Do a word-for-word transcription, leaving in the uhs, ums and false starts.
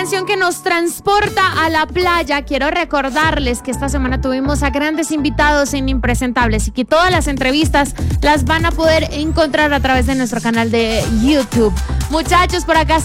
canción que nos transporta a la playa. Quiero recordarles que esta semana tuvimos a grandes invitados en Impresentables y que todas las entrevistas las van a poder encontrar a través de nuestro canal de YouTube. Muchachos, por acá